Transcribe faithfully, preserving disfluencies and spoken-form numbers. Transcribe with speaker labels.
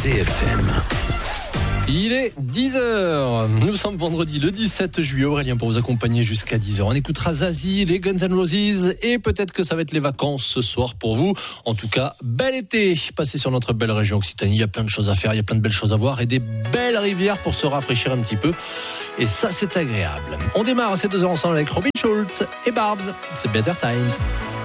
Speaker 1: C F M.
Speaker 2: Il est dix heures. Nous sommes vendredi le dix-sept juillet. Aurélien pour vous accompagner jusqu'à dix heures. On écoutera Zazie, les Guns N' Roses et peut-être que ça va être les vacances ce soir pour vous. En tout cas, bel été passé sur notre belle région Occitanie. Il y a plein de choses à faire, il y a plein de belles choses à voir et des belles rivières pour se rafraîchir un petit peu. Et ça, c'est agréable. On démarre à ces deux heures ensemble avec Robin Schulz et Barbs. C'est Better Times.